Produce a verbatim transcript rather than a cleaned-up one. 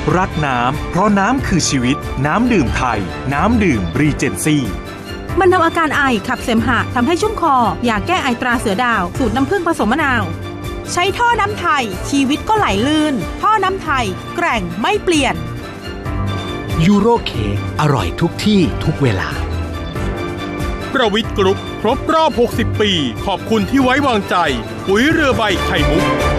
รักน้ำเพราะน้ำคือชีวิตน้ำดื่มไทยน้ำดื่มรีเจนซี่บรรเทาอาการไอขับเสมหะทำให้ชุ่มคอยาแก้ไอตราเสือดาวสูตรน้ำผึ้งผสมมะนาวใช้ท่อน้ำไทยชีวิตก็ไหลลื่นท่อน้ำไทยแกร่งไม่เปลี่ยนยูโรเค้กอร่อยทุกที่ทุกเวลาประวิตรกรุ๊ปครบรอบหกสิบปีขอบคุณที่ไว้วางใจปุ๋ยเรือใบไข่มุก